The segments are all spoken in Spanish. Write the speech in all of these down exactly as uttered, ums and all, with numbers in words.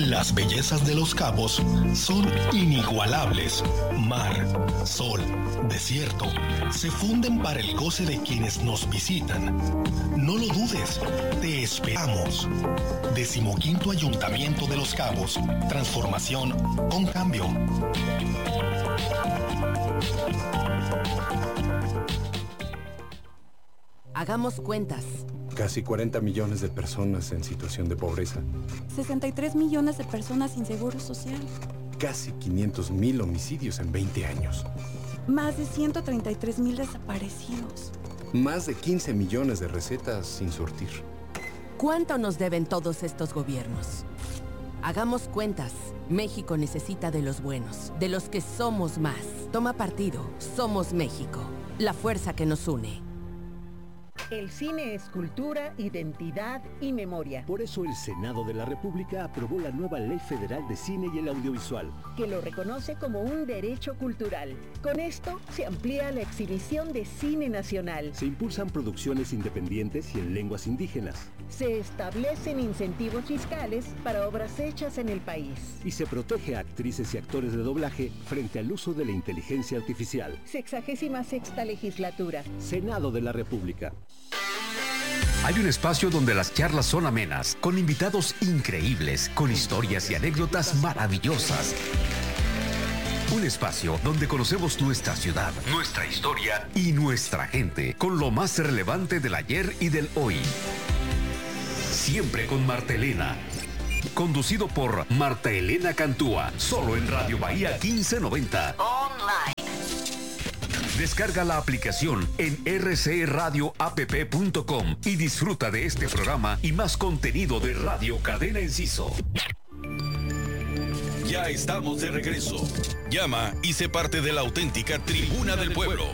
Las bellezas de Los Cabos son inigualables. Mar, sol, desierto, se funden para el goce de quienes nos visitan. No lo dudes, te esperamos. Decimoquinto Ayuntamiento de Los Cabos. Transformación con cambio. Hagamos cuentas. Casi cuarenta millones de personas en situación de pobreza. sesenta y tres millones de personas sin seguro social. Casi quinientos mil homicidios en veinte años. Más de ciento treinta y tres mil desaparecidos. Más de quince millones de recetas sin surtir. ¿Cuánto nos deben todos estos gobiernos? Hagamos cuentas. México necesita de los buenos, de los que somos más. Toma partido. Somos México. La fuerza que nos une. El cine es cultura, identidad y memoria. Por eso el Senado de la República aprobó la nueva Ley Federal de Cine y el Audiovisual, que lo reconoce como un derecho cultural. Con esto se amplía la exhibición de cine nacional. Se impulsan producciones independientes y en lenguas indígenas. Se establecen incentivos fiscales para obras hechas en el país. Y se protege a actrices y actores de doblaje frente al uso de la inteligencia artificial. Sexagésima sexta legislatura. Senado de la República. Hay un espacio donde las charlas son amenas, con invitados increíbles, con historias y anécdotas maravillosas. Un espacio donde conocemos nuestra ciudad, nuestra historia y nuestra gente, con lo más relevante del ayer y del hoy. Siempre con Marta Elena. Conducido por Marta Elena Cantúa, solo en Radio Bahía quince noventa. Online. Descarga la aplicación en r c radio app punto com y disfruta de este programa y más contenido de Radio Cadena Enciso. Ya estamos de regreso. Llama y sé parte de la auténtica Tribuna del Pueblo.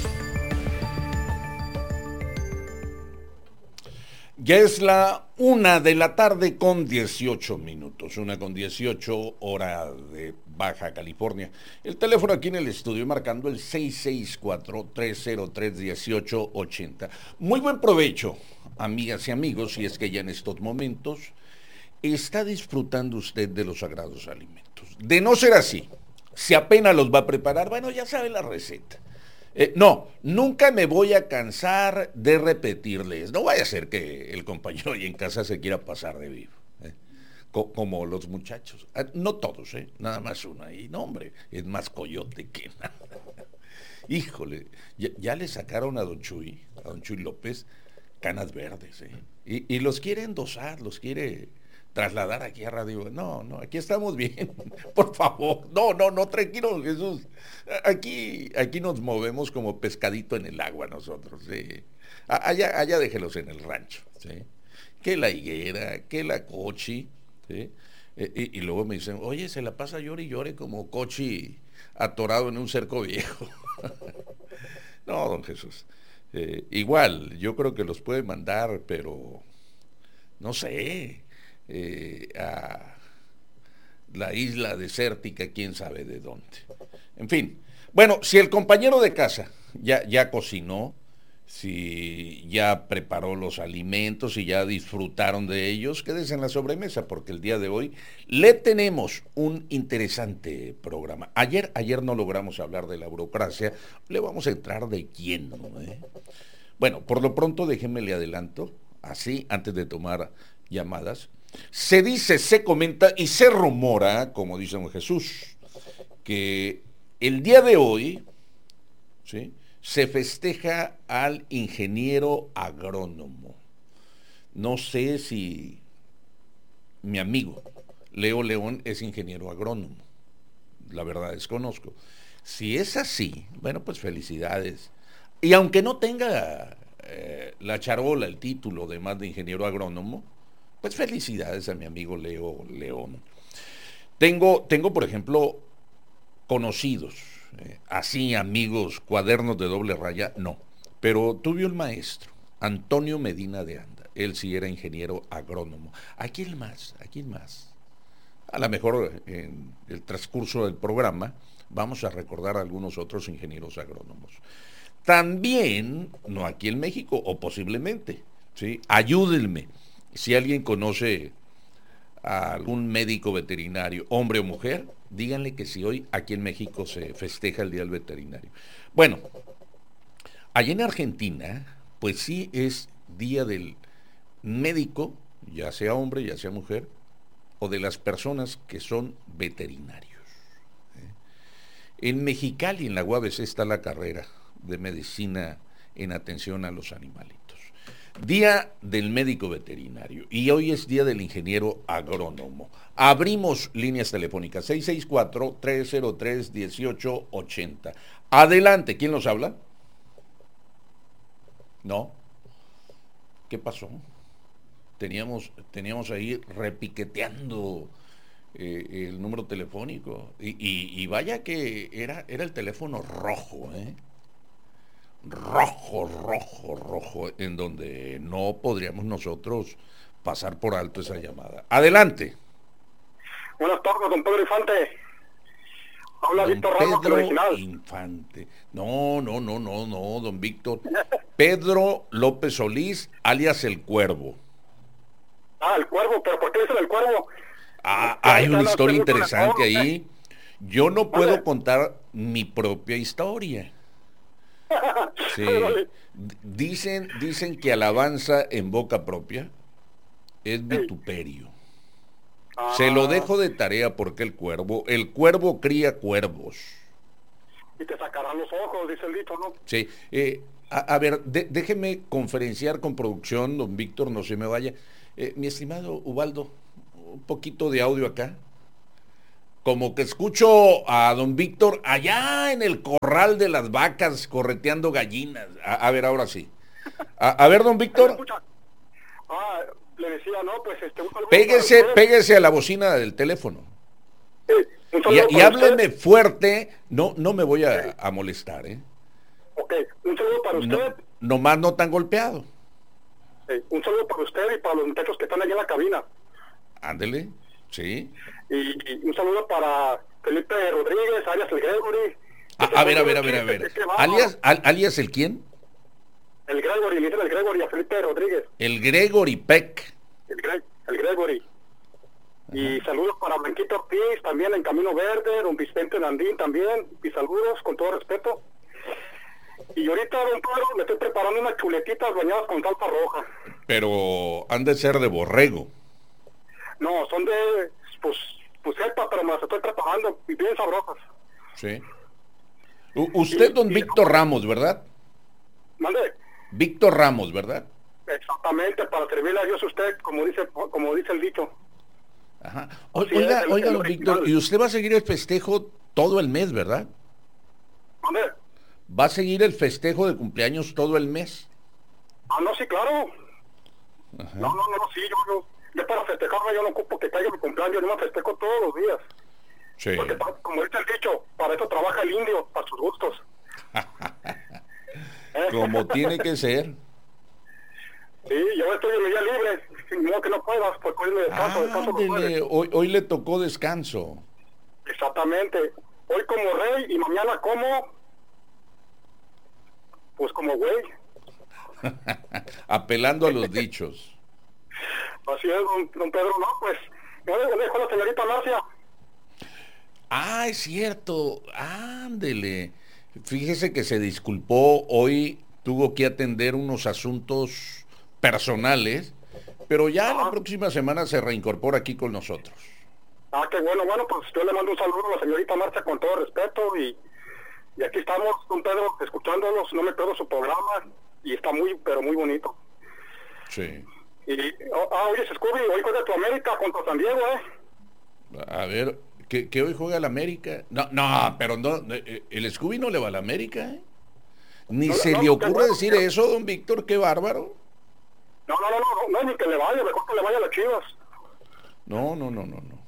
Ya es la una de la tarde con dieciocho minutos, una con dieciocho hora de Baja California. El teléfono aquí en el estudio marcando el seis seis cuatro, tres cero tres, uno ocho ocho cero. Muy buen provecho, amigas y amigos, si es que ya en estos momentos está disfrutando usted de los sagrados alimentos. De no ser así, si apenas los va a preparar, bueno, ya sabe la receta. Eh, no, nunca me voy a cansar de repetirles. No vaya a ser que el compañero ahí en casa se quiera pasar de vivo, eh, Co- como los muchachos. Ah, no todos, eh, nada más uno ahí. No, hombre, es más coyote que nada. Híjole, ya, ya le sacaron a don Chuy, a don Chuy López, canas verdes, eh, y, y los quiere endosar, los quiere trasladar aquí a Radio. No, no, aquí estamos bien, por favor. No, no, no, tranquilo, Jesús. Aquí, aquí nos movemos como pescadito en el agua nosotros, ¿sí? Allá, allá déjelos en el rancho, ¿sí? Que la higuera, que la cochi, ¿sí? Y, y luego me dicen, oye, se la pasa llore y llore como cochi atorado en un cerco viejo. No, don Jesús. Eh, igual, yo creo que los puede mandar, pero no sé, eh, a la isla desértica, quién sabe de dónde. En fin, bueno, si el compañero de casa ya, ya cocinó, si ya preparó los alimentos y ya disfrutaron de ellos, quédese en la sobremesa, porque el día de hoy le tenemos un interesante programa. Ayer, ayer no logramos hablar de la burocracia, le vamos a entrar de quién, ¿no? ¿Eh? Bueno, por lo pronto déjenme le adelanto, así, antes de tomar llamadas. Se dice, se comenta y se rumora, como dice don Jesús, que el día de hoy, ¿sí?, se festeja al ingeniero agrónomo. No sé si mi amigo Leo León es ingeniero agrónomo. La verdad desconozco. Si es así, bueno, pues felicidades. Y aunque no tenga eh, la charola, el título de más de ingeniero agrónomo, pues felicidades a mi amigo Leo León. Tengo, tengo por ejemplo, conocidos, eh, así amigos, cuadernos de doble raya, no. Pero tuve un maestro, Antonio Medina de Anda. Él sí era ingeniero agrónomo. ¿A quién más? ¿A quién más? A lo mejor en el transcurso del programa vamos a recordar a algunos otros ingenieros agrónomos. También, no aquí en México, o posiblemente, ¿sí? Ayúdenme. Si alguien conoce a algún médico veterinario, hombre o mujer, díganle que si hoy aquí en México se festeja el Día del Veterinario. Bueno, allá en Argentina, pues sí es Día del Médico, ya sea hombre, ya sea mujer, o de las personas que son veterinarios. En Mexicali, en la U A B C, está la carrera de medicina en atención a los animalitos. Día del médico veterinario y hoy es día del ingeniero agrónomo. Abrimos líneas telefónicas seis seis cuatro, tres cero tres, uno ocho ocho cero. Adelante, ¿quién nos habla? ¿No? ¿Qué pasó? Teníamos, teníamos ahí repiqueteando eh, el número telefónico y, y, y vaya que era, era el teléfono rojo, ¿eh? rojo, rojo, rojo, en donde no podríamos nosotros pasar por alto esa llamada. Adelante. Buenas tardes, don Pedro Infante. Habla Don Víctor Ramos, Pedro original. Infante. No, no, no, no, no, don Víctor. Pedro López Solís, alias El Cuervo. Ah, el Cuervo, pero ¿por qué dicen el Cuervo? Ah, hay una historia interesante ahí. Yo no puedo contar mi propia historia. Sí. Dicen, dicen que alabanza en boca propia es vituperio. Ah. Se lo dejo de tarea porque el cuervo, el cuervo cría cuervos. Y te sacarán los ojos, dice el dicho, ¿no? Sí. Eh, a, a ver, de, déjeme conferenciar con producción, don Víctor, no se me vaya. Eh, mi estimado Ubaldo, un poquito de audio acá. Como que escucho a don Víctor allá en el corral de las vacas correteando gallinas. A, a ver, ahora sí. A, a ver, don Víctor. Ah, le decía, no, pues este... Un pégese, pégese a la bocina del teléfono. Sí, un y, y hábleme usted. fuerte, no, no me voy a, a molestar, ¿eh? Ok, un saludo para usted. No, nomás no tan golpeado. Sí, un saludo para usted y para los muchachos que están allá en la cabina. Ándele, sí. Y, y un saludo para Felipe Rodríguez, alias el Gregory. A, a ver, a ver, a ver, a ver. ¿Alias, al, alias el quién? El Gregory, le dicen el Gregory a Felipe Rodríguez. El Gregory Peck. El, Gre el Gregory. Ajá. Y saludos para Blanquito Ortiz, también en Camino Verde, don Vicente Nandín también, y saludos con todo respeto. Y ahorita, don Pedro, me estoy preparando unas chuletitas bañadas con salsa roja. Pero han de ser de borrego. No, son de, pues, pues sepa, pero me las estoy preparando y bien sabrosas. Sí. U usted, don y, Víctor y, Ramos, ¿verdad? ¿Mande? Víctor Ramos, ¿verdad? Exactamente, para servirle a Dios usted, como dice, como dice el dicho. Ajá. O, sí, oiga, el, oiga, don Víctor, y usted va a seguir el festejo todo el mes, ¿verdad? ¿Mande? ¿Va a seguir el festejo de cumpleaños todo el mes? Ah, no, sí, claro. Ajá. No, no, no, sí, yo, yo, yo para festejarme yo no ocupo que caiga mi cumpleaños, yo me festejo todos los días. Sí. Porque, como dice el dicho, para eso trabaja el indio, para sus gustos. Como tiene que ser. Sí, yo estoy en mi día libre, no que no puedas, porque hoy me descanso, ah, descanso dele, hoy, hoy le tocó descanso. Exactamente. Hoy como rey y mañana como... Pues como güey. Apelando a los dichos. Así es, don, don Pedro, no, pues, yo le dejo a la señorita Marcia. Ah, es cierto, ándele. Fíjese que se disculpó, hoy tuvo que atender unos asuntos personales, pero ya Ajá. la próxima semana se reincorpora aquí con nosotros. Ah, qué bueno, bueno, pues yo le mando un saludo a la señorita Marcia con todo respeto y... Y aquí estamos, don Pedro, escuchándolos, no me pierdo su programa, y está muy, pero muy bonito. Sí. Y, ah, oye, Scooby, hoy juega tu América contra San Diego, ¿eh? A ver, ¿que, que hoy juega el América? No, no, pero no, el Scooby no le va a la América, ¿eh? Ni no, se no, le ocurre bueno, decir no. eso, don Víctor, qué bárbaro. No, no, no, no, no, ni que le vaya, mejor que le vaya a las Chivas. No, no, no, no, no.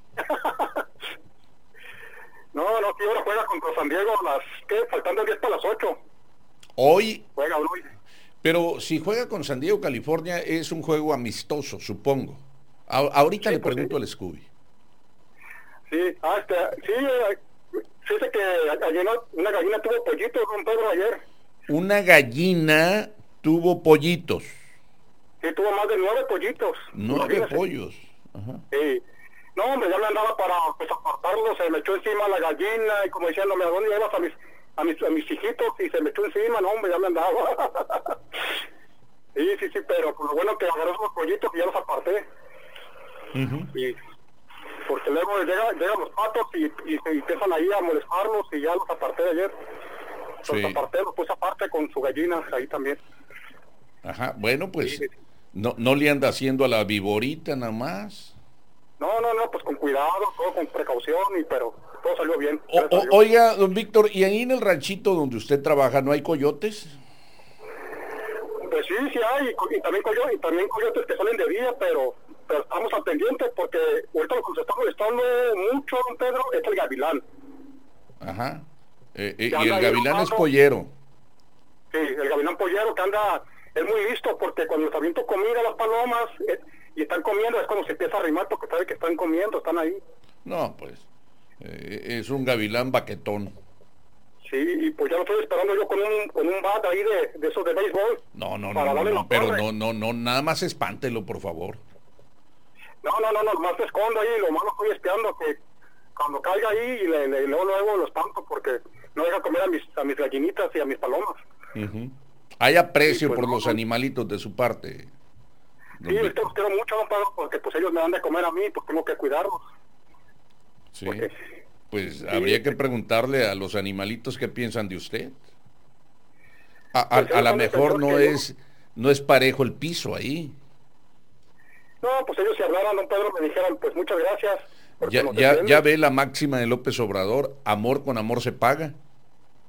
No, no, que ahora juega contra San Diego a las, ¿qué? Faltando diez para las ocho. Hoy. Juega hoy. Pero si juega con San Diego, California, es un juego amistoso, supongo. A, ahorita sí, le pues pregunto sí. al Scooby. Sí, ah, este, sí, fíjese que ayer una gallina tuvo pollitos, don Pedro, ayer. Una gallina tuvo pollitos. Sí, tuvo más de nueve pollitos. Nueve pollos. Ajá. Sí. No, hombre, ya me andaba para pues, apartarlo, se me echó encima la gallina y como diciéndome, ¿a dónde llevas a mis, a mis, a mis hijitos? Y se me echó encima, no, hombre, ya me andaba. sí, sí, sí, pero pues, lo bueno que agarré esos pollitos y ya los aparté. Uh-huh. Y porque luego llega, llegan los patos y, y se empiezan ahí a molestarlos y ya los aparté ayer. Los sí. aparté, los puse aparte con su gallina ahí también. Ajá, bueno, pues sí. no, no le anda haciendo a la viborita nada más. No, no, no, pues con cuidado, todo con precaución, y pero todo salió bien. O, o, oiga, don Víctor, ¿y ahí en el ranchito donde usted trabaja no hay coyotes? Pues sí, sí hay, y, y también coyotes, y también coyotes que salen de día, pero, pero estamos al pendiente porque ahorita lo que nos está molestando mucho, don Pedro, es el gavilán. Ajá, eh, eh, y el gavilán es pollero. Sí, el gavilán pollero que anda, es muy listo porque cuando les aviento comida a las palomas eh, y están comiendo, es cuando se empieza a arrimar porque sabe que están comiendo, están ahí. No, pues, eh, es un gavilán baquetón. Sí, y pues ya lo estoy esperando yo con un, con un bat ahí de, de esos de béisbol. No, no, no, no, no pero no, no, no, nada más espántelo, por favor. No, no, no, no, más me escondo ahí, lo malo estoy espiando que cuando caiga ahí y le, le, luego, luego lo espanto porque no deja comer a mis, a mis gallinitas y a mis palomas. Uh-huh. Hay aprecio sí, pues, por no, los no. animalitos de su parte. Sí, yo los quiero mucho, don Pedro, porque pues ellos me dan de comer a mí, pues tengo que cuidarlos. Sí, porque, pues sí, habría que preguntarle a los animalitos qué piensan de usted. A, a, pues a lo mejor no es no es parejo el piso ahí. No, pues ellos si hablaran, don Pedro, me dijeran, pues muchas gracias. Ya, ya, ya ve la máxima de López Obrador, amor con amor se paga.